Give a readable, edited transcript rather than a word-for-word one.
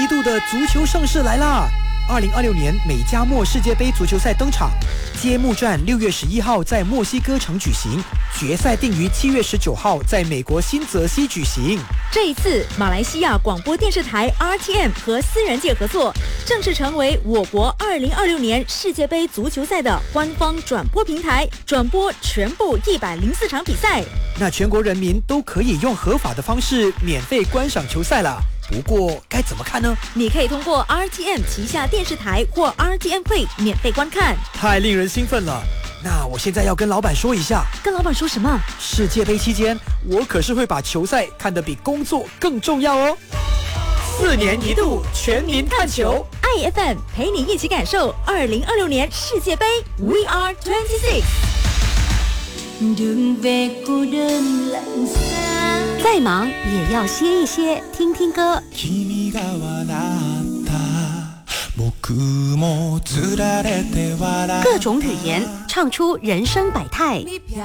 一度的足球盛世来啦！2026年美加墨世界杯足球赛登场，揭幕战6月11号在墨西哥城举行，决赛定于7月19号在美国新泽西举行。 这一次，马来西亚广播电视台 RTM 和私人界合作，正式成为我国2026年世界杯足球赛的官方转播平台，转播全部104场比赛。 那全国人民都可以用合法的方式免费观赏球赛了。不过该怎么看呢？ 你可以通过 RTM 旗下电视台或 RTM Play 免费观看。 太令人兴奋了！那我现在要跟老板说一下。 跟老板说什么？ 世界杯期间，我可是会把球赛看得比工作更重要哦。4年一度全民看球 ，IFM 陪你一起感受2026年世界杯 We Are 26。再忙也要歇一歇，听听歌。各种语言，唱出人生百态。